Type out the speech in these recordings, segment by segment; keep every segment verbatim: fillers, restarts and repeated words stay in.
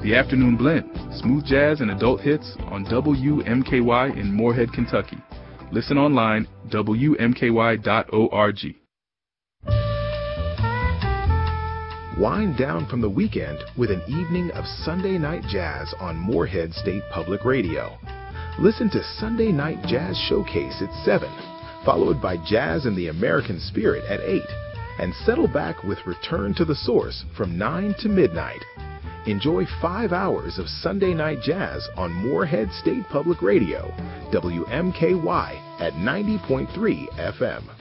The Afternoon Blend, smooth jazz and adult hits on W M K Y in Moorhead, Kentucky. Listen online, W M K Y dot org. Wind down from the weekend with an evening of Sunday Night Jazz on Moorhead State Public Radio. Listen to Sunday Night Jazz Showcase at seven, followed by Jazz in the American Spirit at eight, and settle back with Return to the Source from nine to midnight. Enjoy five hours of Sunday Night Jazz on Moorhead State Public Radio, W M K Y at ninety point three F M.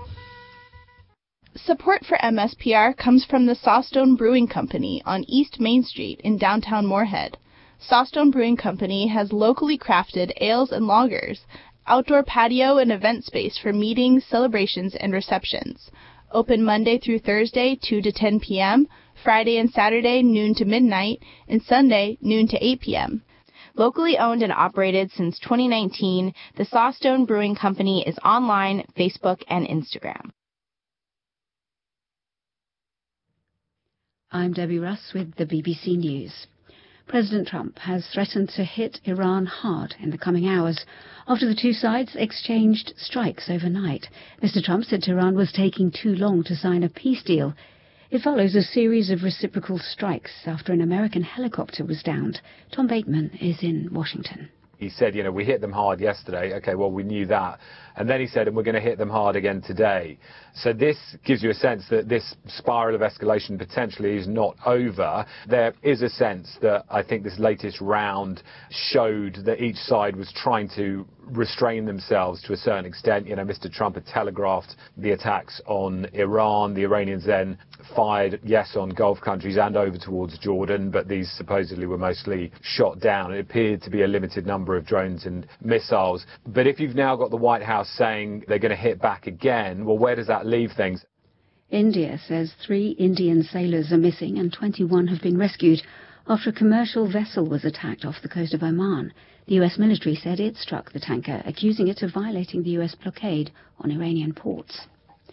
Support for M S P R comes from the Sawstone Brewing Company on East Main Street in downtown Moorhead. Sawstone Brewing Company has locally crafted ales and lagers, outdoor patio and event space for meetings, celebrations, and receptions. Open Monday through Thursday, two to ten p.m., Friday and Saturday, noon to midnight, and Sunday, noon to eight p.m. Locally owned and operated since twenty nineteen, the Sawstone Brewing Company is online, Facebook, and Instagram. I'm Debbie Russ with the B B C News. President Trump has threatened to hit Iran hard in the coming hours after the two sides exchanged strikes overnight. Mister Trump said Tehran was taking too long to sign a peace deal. It follows a series of reciprocal strikes after an American helicopter was downed. Tom Bateman is in Washington. He said, you know, we hit them hard yesterday. OK, well, we knew that. And then he said, and we're going to hit them hard again today. So this gives you a sense that this spiral of escalation potentially is not over. There is a sense that I think this latest round showed that each side was trying to restrain themselves to a certain extent. You know, Mister Trump had telegraphed the attacks on Iran. The Iranians then fired, yes, on Gulf countries and over towards Jordan, but these supposedly were mostly shot down. It appeared to be a limited number of drones and missiles. But if you've now got the White House saying they're going to hit back again, well, where does that leave things? India says three Indian sailors are missing and twenty-one have been rescued after a commercial vessel was attacked off the coast of Oman. The U S military said it struck the tanker, accusing it of violating the U S blockade on Iranian ports.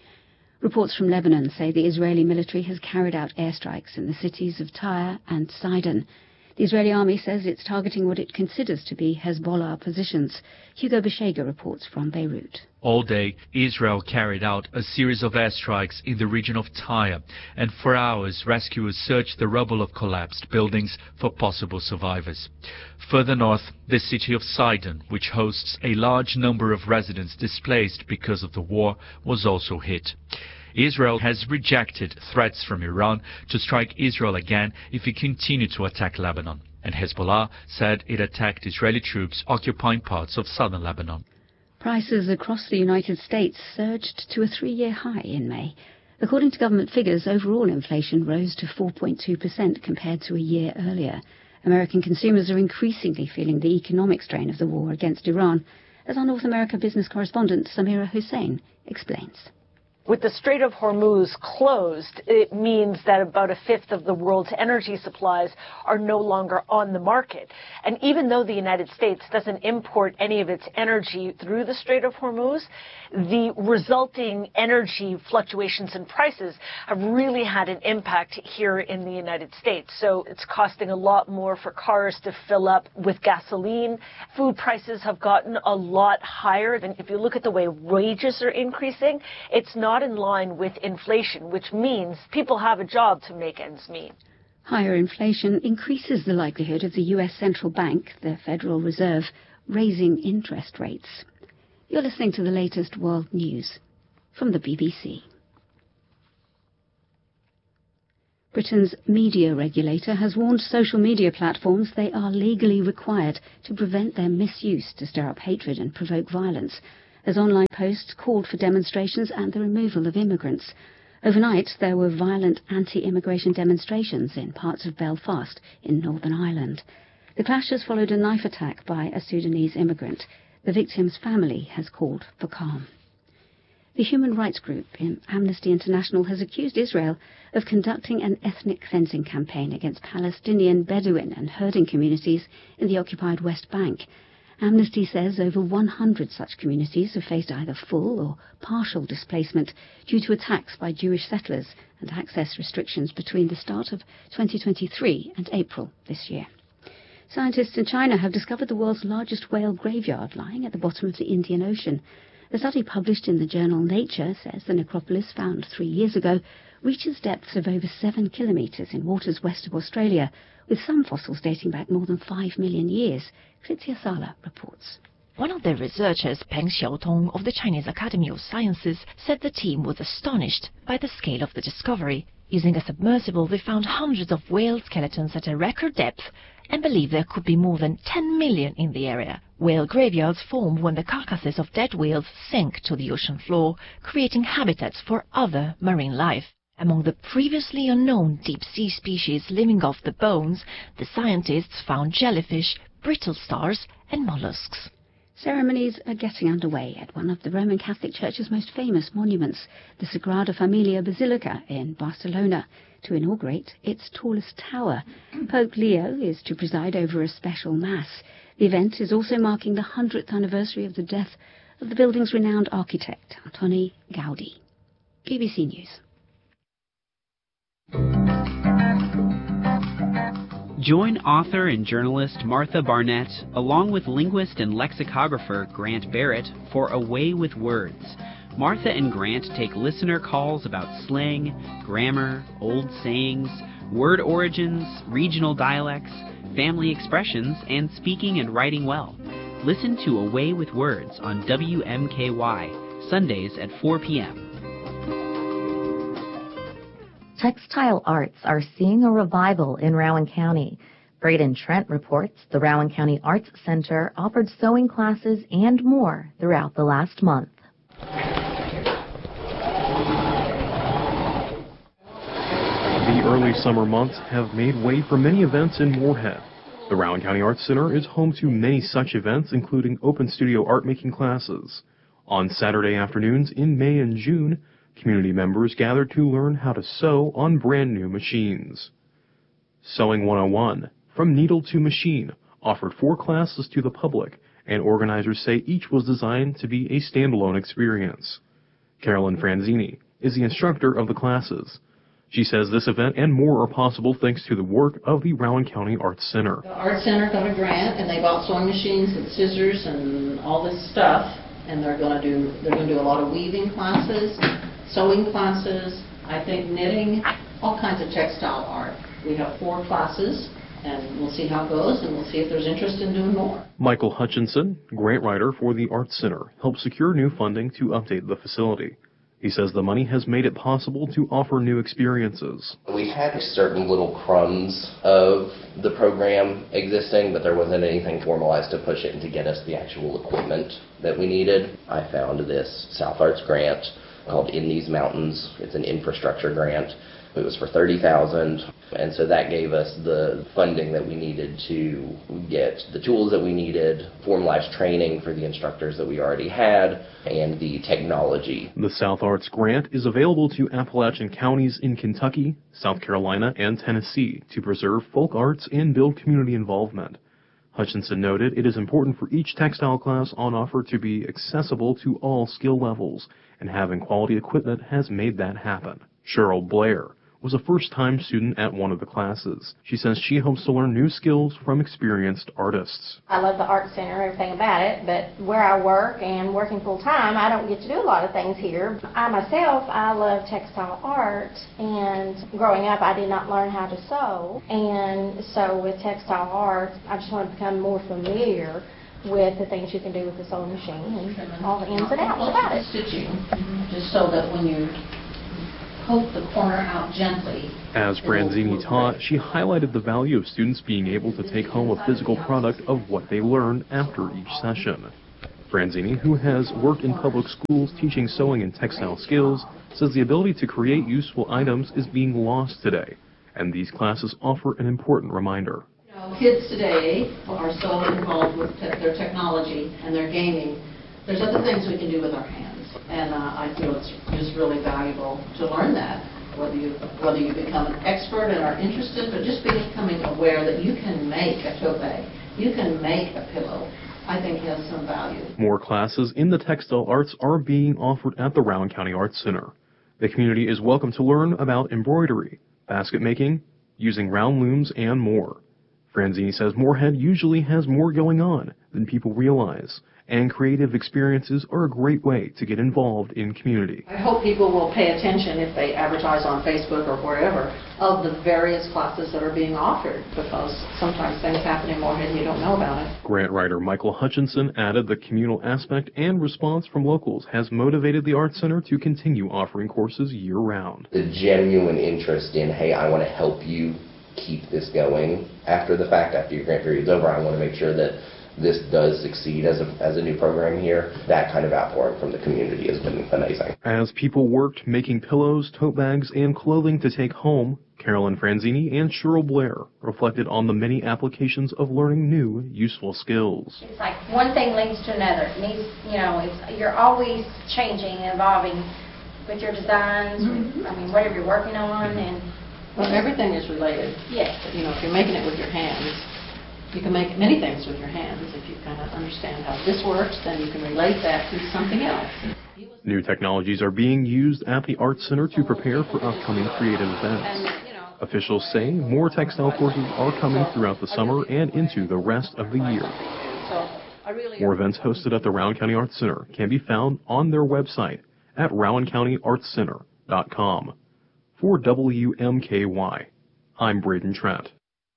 Reports from Lebanon say the Israeli military has carried out airstrikes in the cities of Tyre and Sidon. The Israeli army says it's targeting what it considers to be Hezbollah positions. Hugo Beshega reports from Beirut. All day, Israel carried out a series of airstrikes in the region of Tyre, and for hours rescuers searched the rubble of collapsed buildings for possible survivors. Further north, the city of Sidon, which hosts a large number of residents displaced because of the war, was also hit. Israel has rejected threats from Iran to strike Israel again if it continued to attack Lebanon, and Hezbollah said it attacked Israeli troops occupying parts of southern Lebanon. Prices across the United States surged to a three-year high in May. According to government figures, overall inflation rose to four point two percent compared to a year earlier. American consumers are increasingly feeling the economic strain of the war against Iran, as our North America business correspondent Samira Hussein explains. With the Strait of Hormuz closed, it means that about a fifth of the world's energy supplies are no longer on the market. And even though the United States doesn't import any of its energy through the Strait of Hormuz, the resulting energy fluctuations in prices have really had an impact here in the United States. So it's costing a lot more for cars to fill up with gasoline. Food prices have gotten a lot higher. And if you look at the way wages are increasing, it's not in line with inflation, which means people have a job to make ends meet. Higher inflation increases the likelihood of the U S Central Bank, the Federal Reserve, raising interest rates. You're listening to the latest world news from the B B C. Britain's media regulator has warned social media platforms they are legally required to prevent their misuse to stir up hatred and provoke violence, as online posts called for demonstrations and the removal of immigrants. Overnight, there were violent anti-immigration demonstrations in parts of Belfast in Northern Ireland. The clashes followed a knife attack by a Sudanese immigrant. The victim's family has called for calm. The human rights group Amnesty International has accused Israel of conducting an ethnic cleansing campaign against Palestinian Bedouin and herding communities in the occupied West Bank. Amnesty says over one hundred such communities have faced either full or partial displacement due to attacks by Jewish settlers and access restrictions between the start of twenty twenty-three and April this year. Scientists in China have discovered the world's largest whale graveyard lying at the bottom of the Indian Ocean. A study published in the journal Nature says the necropolis, found three years ago, reaches depths of over seven kilometres in waters west of Australia, with some fossils dating back more than five million years. Kritia Sala reports. One of the researchers, Peng Xiaotong of the Chinese Academy of Sciences, said the team was astonished by the scale of the discovery. Using a submersible, they found hundreds of whale skeletons at a record depth and believe there could be more than ten million in the area. Whale graveyards form when the carcasses of dead whales sink to the ocean floor, creating habitats for other marine life. Among the previously unknown deep-sea species living off the bones, the scientists found jellyfish, brittle stars and mollusks. Ceremonies are getting underway at one of the Roman Catholic Church's most famous monuments, the Sagrada Familia Basilica in Barcelona, to inaugurate its tallest tower. Pope Leo is to preside over a special mass. The event is also marking the hundredth anniversary of the death of the building's renowned architect, Antoni Gaudi. B B C News. Join author and journalist Martha Barnett, along with linguist and lexicographer Grant Barrett, for A Way with Words. Martha and Grant take listener calls about slang, grammar, old sayings, word origins, regional dialects, family expressions, and speaking and writing well. Listen to A Way with Words on W M K Y, Sundays at four p.m. Textile arts are seeing a revival in Rowan County. Braden Trent reports the Rowan County Arts Center offered sewing classes and more throughout the last month. The early summer months have made way for many events in Moorhead. The Rowan County Arts Center is home to many such events, including open studio art making classes. On Saturday afternoons in May and June, community members gathered to learn how to sew on brand new machines. Sewing one oh one, From Needle to Machine, offered four classes to the public, and organizers say each was designed to be a standalone experience. Carolyn Franzini is the instructor of the classes. She says this event and more are possible thanks to the work of the Rowan County Arts Center. The Arts Center got a grant, and they bought sewing machines and scissors and all this stuff, and they're going to do they're going to do a lot of weaving classes, sewing classes, I think knitting, all kinds of textile art. We have four classes, and we'll see how it goes, and we'll see if there's interest in doing more. Michael Hutchinson, grant writer for the Arts Center, helped secure new funding to update the facility. He says the money has made it possible to offer new experiences. We had certain little crumbs of the program existing, but there wasn't anything formalized to push it and to get us the actual equipment that we needed. I found this South Arts grant called In These Mountains. It's an infrastructure grant. It was for thirty thousand dollars, and so that gave us the funding that we needed to get the tools that we needed, formalized training for the instructors that we already had, and the technology. The South Arts grant is available to Appalachian counties in Kentucky, South Carolina, and Tennessee to preserve folk arts and build community involvement. Hutchinson noted it is important for each textile class on offer to be accessible to all skill levels, and having quality equipment has made that happen. Cheryl Blair was a first-time student at one of the classes. She says she hopes to learn new skills from experienced artists. I love the Art Center, everything about it, but where I work and working full-time, I don't get to do a lot of things here. I myself, I love textile art, and growing up I did not learn how to sew, and so with textile art, I just want to become more familiar with the things you can do with the sewing machine and all the ins and outs about it. Stitching, just so that when you poke the corner out gently. As Franzini taught, she highlighted the value of students being able to take home a physical product of what they learn after each session. Franzini, who has worked in public schools teaching sewing and textile skills, says the ability to create useful items is being lost today, and these classes offer an important reminder. You know, kids today are so involved with te- their technology and their gaming. There's other things we can do with our hands. And uh, I feel it's just really valuable to learn that, whether you whether you become an expert and are interested, but just becoming aware that you can make a tote bag, you can make a pillow, I think has some value. More classes in the textile arts are being offered at the Rowan County Arts Center. The community is welcome to learn about embroidery, basket making, using round looms, and more. Franzini says Moorhead usually has more going on than people realize, and creative experiences are a great way to get involved in community. I hope people will pay attention if they advertise on Facebook or wherever of the various classes that are being offered, because sometimes things happen in Moorhead and you don't know about it. Grant writer Michael Hutchinson added the communal aspect and response from locals has motivated the Arts Center to continue offering courses year-round. The genuine interest in, hey, I want to help you keep this going after the fact, after your grant period's over. I want to make sure that this does succeed as a, as a new program here. That kind of outpouring from the community has been amazing. As people worked making pillows, tote bags, and clothing to take home, Carolyn Franzini and Cheryl Blair reflected on the many applications of learning new, useful skills. It's like one thing leads to another. It needs, you know, it's, you're always changing and evolving with your designs, mm-hmm. with, I mean, whatever you're working on. And well, everything is related. Yes. You know, if you're making it with your hands, you can make many things with your hands. If you kind of understand how this works, then you can relate that to something else. New technologies are being used at the Arts Center to prepare for upcoming creative events. Officials say more textile courses are coming throughout the summer and into the rest of the year. More events hosted at the Rowan County Arts Center can be found on their website at rowan county arts center dot com. For W M K Y, I'm Braden Trent.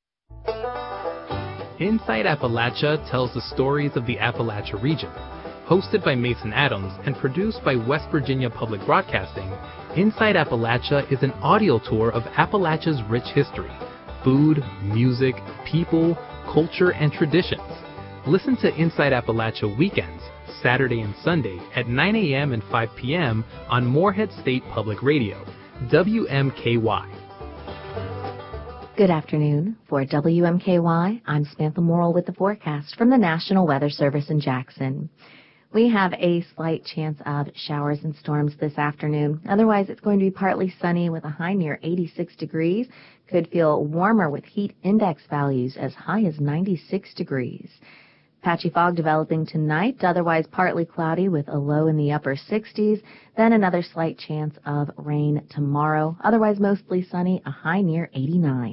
Inside Appalachia tells the stories of the Appalachia region. Hosted by Mason Adams and produced by West Virginia Public Broadcasting, Inside Appalachia is an audio tour of Appalachia's rich history, food, music, people, culture, and traditions. Listen to Inside Appalachia weekends, Saturday and Sunday at nine a.m. and five p.m. on Moorhead State Public Radio, W M K Y. Good afternoon. For W M K Y, I'm Samantha Morrill with the forecast from the National Weather Service in Jackson. We have a slight chance of showers and storms this afternoon. Otherwise, it's going to be partly sunny with a high near eighty-six degrees. Could feel warmer with heat index values as high as ninety-six degrees. Patchy fog developing tonight, otherwise partly cloudy with a low in the upper sixties. Then another slight chance of rain tomorrow. Otherwise mostly sunny, a high near eighty-nine.